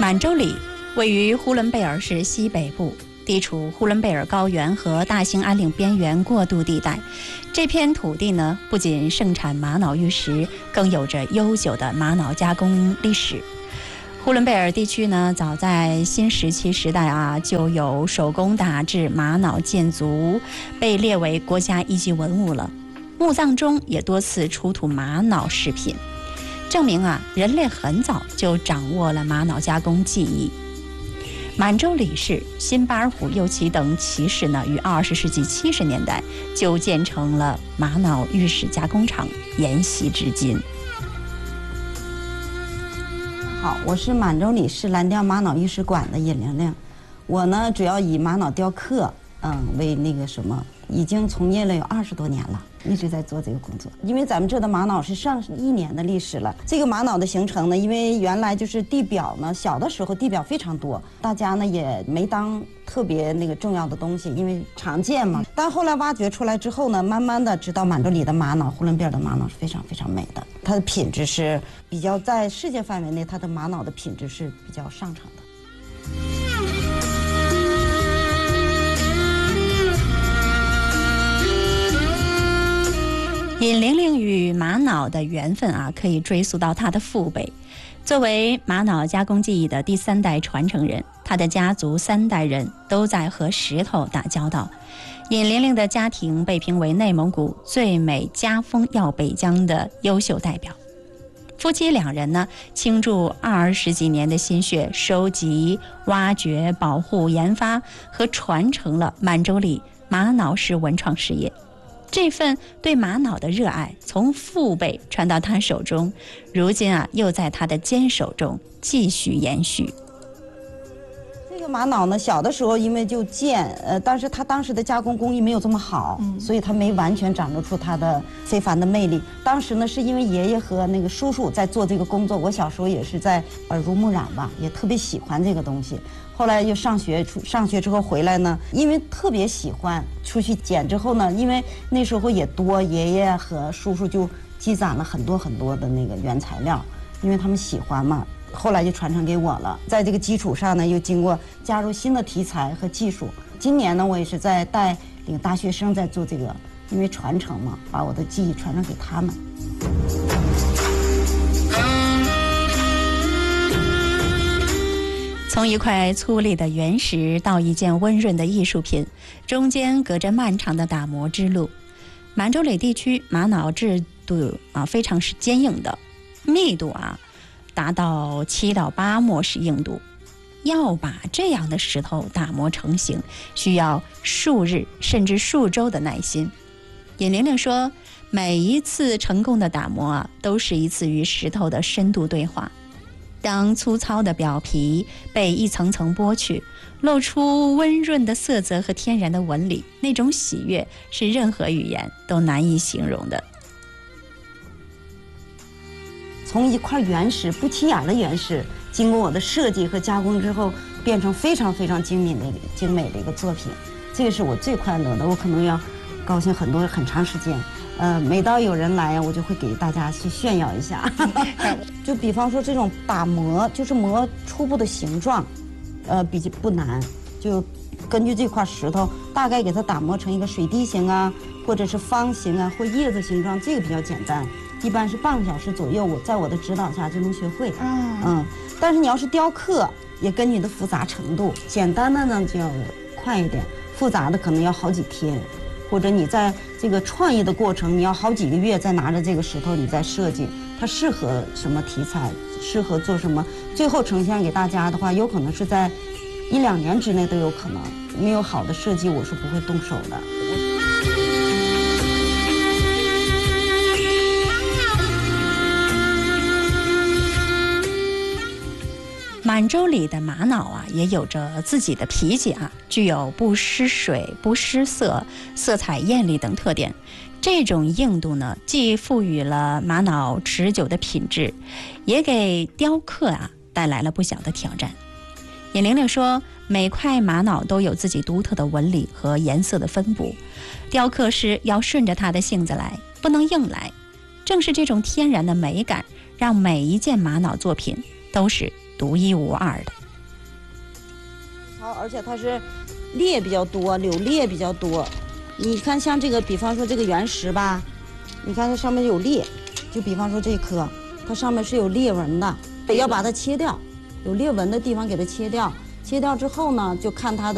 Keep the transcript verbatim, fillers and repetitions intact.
满洲里位于呼伦贝尔市西北部，地处呼伦贝尔高原和大兴安岭边缘过渡地带。这片土地呢，不仅盛产玛瑙玉石，更有着悠久的玛瑙加工历史。呼伦贝尔地区呢，早在新石器时代啊，就有手工打制玛瑙建筑，被列为国家一级文物了。墓葬中也多次出土玛瑙饰品，证明啊，人类很早就掌握了玛瑙加工技艺。满洲里市、新巴尔虎右旗等旗市呢，于二十世纪七十年代就建成了玛瑙玉石加工厂，沿袭至今。 好，我是满洲里市蓝雕玛瑙玉石馆的尹玲玲。我呢，主要以玛瑙雕刻，嗯，为那个什么，已经从业了有二十多年了，一直在做这个工作。因为咱们这的玛瑙是上亿年的历史了。这个玛瑙的形成呢，因为原来就是地表呢，小的时候地表非常多，大家呢也没当特别那个重要的东西，因为常见嘛。但后来挖掘出来之后呢，慢慢的知道满洲里的玛瑙、呼伦贝尔的玛瑙是非常非常美的，它的品质是比较在世界范围内，它的玛瑙的品质是比较上乘的。 尹玲玲与玛瑙的缘分啊，可以追溯到她的父辈。作为玛瑙加工技艺的第三代传承人，她的家族三代人都在和石头打交道。尹玲玲的家庭被评为内蒙古最美家风耀北疆的优秀代表。夫妻两人呢，倾注二十几年的心血，收集、挖掘、保护、研发和传承了满洲里玛瑙石文创事业。这份对玛瑙的热爱从父辈传到他手中，如今啊，又在他的坚守中继续延续。 这个玛瑙呢，小的时候因为就建，呃，但是它当时的加工工艺没有这么好，嗯、所以它没完全展露出它的非凡的魅力。当时呢，是因为爷爷和那个叔叔在做这个工作，我小时候也是在耳濡目染吧，也特别喜欢这个东西。后来又上学，出上学之后回来呢，因为特别喜欢，出去捡之后呢，因为那时候也多，爷爷和叔叔就积攒了很多很多的那个原材料，因为他们喜欢嘛。后来就传承给我了，在这个基础上呢，又经过加入新的题材和技术。今年呢，我也是在带领大学生在做这个，因为传承嘛，把我的技艺传承给他们。 从一块粗粝的原石到一件温润的艺术品，中间隔着漫长的打磨之路。满洲里地区玛瑙制度啊，非常是坚硬的，密度啊达到七到八墨石硬度。要把这样的石头打磨成型，需要数日甚至数周的耐心。尹玲玲说，每一次成功的打磨啊，都是一次与石头的深度对话。当粗糙的表皮被一层层剥去，露出温润的色泽和天然的纹理，那种喜悦是任何语言都难以形容的。 从一块原石，不起眼的原石，经过我的设计和加工之后，变成非常非常精美的精美的一个作品，这个是我最快乐的。我可能要高兴很多很长时间。呃，每到有人来，我就会给大家去炫耀一下。就比方说这种打磨，就是磨初步的形状，呃，比较不难。就根据这块石头，大概给它打磨成一个水滴形啊，或者是方形啊，或叶子形状，这个比较简单。一般是半个小时左右，我在我的指导下就能学会。嗯嗯，但是你要是雕刻，也根据你的复杂程度，简单的呢就要快一点，复杂的可能要好几天。或者你在这个创意的过程，你要好几个月再拿着这个石头，你再设计它适合什么题材，适合做什么，最后呈现给大家的话，有可能是在一两年之内都有可能。没有好的设计，我是不会动手的。 满洲里的玛瑙啊，也有着自己的脾气啊，具有不失水、不失色、色彩艳丽等特点。这种硬度呢，既赋予了玛瑙持久的品质，也给雕刻啊带来了不小的挑战。尹玲玲说，每块玛瑙都有自己独特的纹理和颜色的分布，雕刻师要顺着它的性子来，不能硬来。正是这种天然的美感，让每一件玛瑙作品都是独一无二的。 糙，而且它是裂比较多，柳裂比较多。你看像这个，比方说这个原石吧，你看它上面有裂，就比方说这颗，它上面是有裂纹的，要把它切掉，有裂纹的地方给它切掉。切掉之后呢，就看它的。